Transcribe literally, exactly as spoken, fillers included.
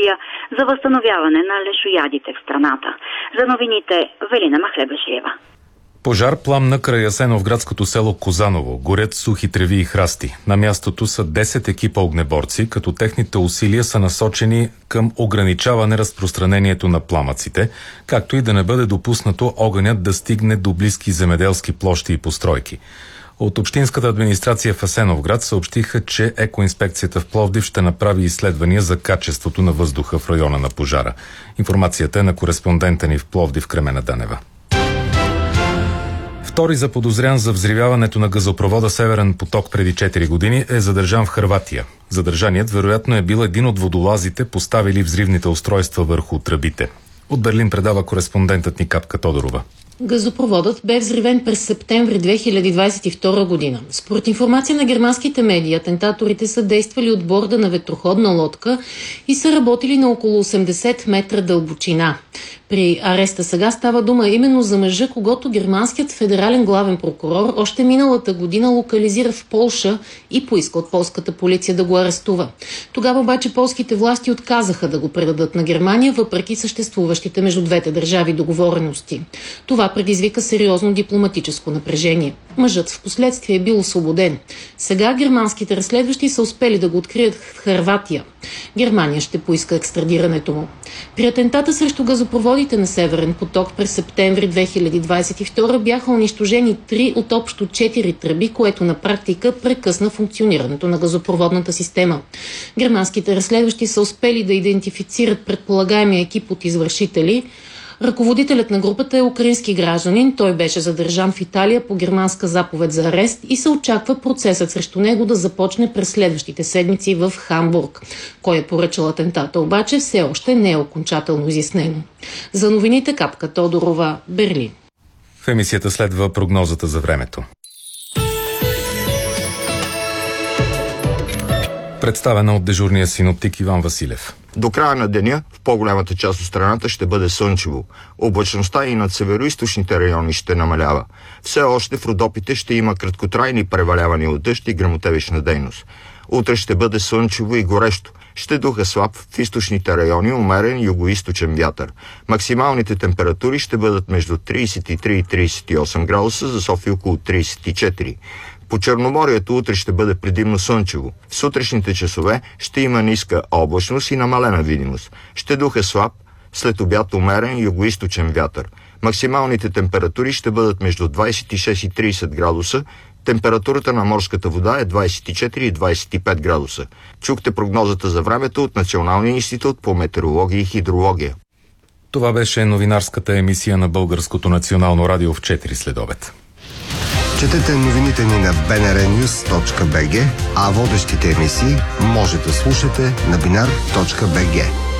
усилия за възстановяване на лешоядите в страната. За новините Велина Махлебашиева. Пожар пламна край асеновградското село Козаново. Горят сухи треви и храсти. На мястото са десет екипа огнеборци, като техните усилия са насочени към ограничаване разпространението на пламъците, както и да не бъде допуснато огънят да стигне до близки земеделски площи и постройки. От общинската администрация в Асеновград съобщиха, че екоинспекцията в Пловдив ще направи изследвания за качеството на въздуха в района на пожара. Информацията е на кореспондента ни в Пловдив Кремена Данева. Втори заподозрян за взривяването на газопровода Северен поток преди четири години е задържан в Хърватия. Задържаният вероятно е бил един от водолазите, поставили взривните устройства върху тръбите. От Берлин предава кореспондентът ни Капка Тодорова. Газопроводът бе взривен през септември две хиляди двадесет и втора година. Според информация на германските медии, атентаторите са действали от борда на ветроходна лодка и са работили на около осемдесет метра дълбочина. При ареста сега става дума именно за мъжа, когото германският федерален главен прокурор още миналата година локализира в Полша и поиска от полската полиция да го арестува. Тогава обаче полските власти отказаха да го предадат на Германия, въпреки съществуващите между двете държави договорености. Това предизвика сериозно дипломатическо напрежение. Мъжът в последствие е бил освободен. Сега германските разследващи са успели да го открият в Хърватия. Германия ще поиска екстрадирането му. При атентата срещу газопроводите на Северен поток през септември две хиляди двадесет и втора бяха унищожени три от общо четири тръби, което на практика прекъсна функционирането на газопроводната система. Германските разследващи са успели да идентифицират предполагаемия екип от извършители. Ръководителят на групата е украински гражданин. Той беше задържан в Италия по германска заповед за арест и се очаква процесът срещу него да започне през следващите седмици в Хамбург. Кой е поръчал атентата обаче все още не е окончателно изяснено. За новините Капка Тодорова, Берлин. В емисията следва прогнозата за времето. Представена от дежурния синоптик Иван Василев. До края на деня в по-голямата част от страната ще бъде слънчево. Облачността и над североизточните райони ще намалява. Все още в Родопите ще има краткотрайни превалявания от дъжд и гръмотевична дейност. Утре ще бъде слънчево и горещо. Ще духа слаб в източните райони умерен югоизточен вятър. Максималните температури ще бъдат между тридесет и три и тридесет и осем градуса, за София около тридесет и четири. По Черноморието утре ще бъде предимно слънчево. В сутрешните часове ще има ниска облачност и намалена видимост. Ще духа слаб, след обяд умерен югоизточен вятър. Максималните температури ще бъдат между двадесет и шест и тридесет градуса. Температурата на морската вода е двадесет и четири и двадесет и пет градуса. Чухте прогнозата за времето от Националния институт по метеорология и хидрология. Това беше новинарската емисия на Българското национално радио в четири следобед. Четете новините ни на би ен ар нюс точка би джи, а водещите емисии може да слушате на бинар точка би джи.